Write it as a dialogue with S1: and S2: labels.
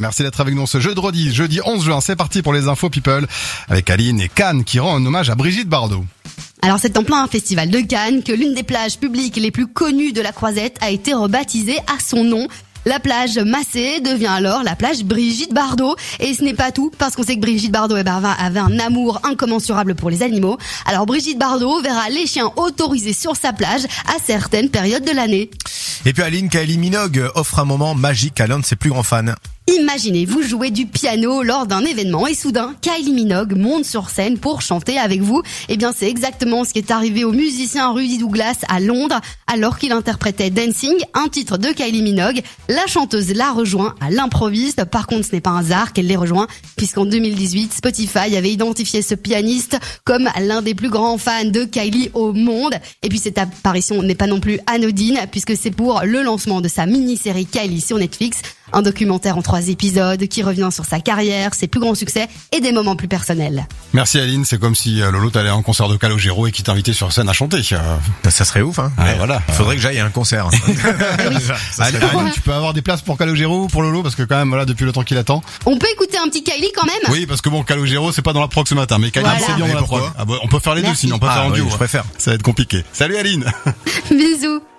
S1: Merci d'être avec nous ce jeudi 11 juin. C'est parti pour les infos people avec Aline et Cannes qui rend un hommage à Brigitte Bardot.
S2: Alors c'est en plein festival de Cannes que l'une des plages publiques les plus connues de la Croisette a été rebaptisée à son nom. La plage Massé devient alors la plage Brigitte Bardot. Et ce n'est pas tout, parce qu'on sait que Brigitte Bardot avait un amour incommensurable pour les animaux. Alors Brigitte Bardot verra les chiens autorisés sur sa plage à certaines périodes de l'année.
S3: Et puis Aline, Kylie Minogue offre un moment magique à l'un de ses plus grands fans.
S2: Imaginez, vous jouez du piano lors d'un événement et soudain, Kylie Minogue monte sur scène pour chanter avec vous. Eh bien, c'est exactement ce qui est arrivé au musicien Rudy Douglas à Londres alors qu'il interprétait Dancing, un titre de Kylie Minogue. La chanteuse l'a rejoint à l'improviste. Par contre, ce n'est pas un hasard qu'elle l'ait rejoint puisqu'en 2018, Spotify avait identifié ce pianiste comme l'un des plus grands fans de Kylie au monde. Et puis, cette apparition n'est pas non plus anodine puisque c'est pour le lancement de sa mini-série Kylie sur Netflix. Un documentaire en 3 épisodes qui revient sur sa carrière, ses plus grands succès et des moments plus personnels.
S1: Merci Aline, c'est comme si Lolo t'allais à un concert de Calogero et qui t'invitait sur scène à chanter.
S3: Ça serait ouf, hein.
S1: Ouais, voilà.
S3: Il faudrait que j'aille à un concert.
S1: Aline, tu peux avoir des places pour Calogero ou pour Lolo parce que quand même voilà depuis le temps qu'il attend.
S2: On peut écouter un petit Kylie quand même.
S1: Oui, parce que bon Calogero c'est pas dans la prog ce matin, mais Kylie c'est bien dans la prog. On peut faire les deux sinon on peut faire en duo.
S3: Je préfère.
S1: Ça va être compliqué. Salut Aline.
S2: Bisous.